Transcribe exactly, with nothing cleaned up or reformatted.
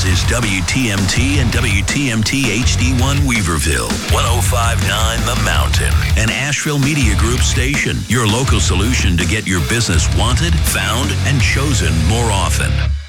is W T M T and W T M T H D one Weaverville, one oh five point nine The Mountain, an Asheville Media Group station, your local solution to get your business wanted, found, and chosen more often.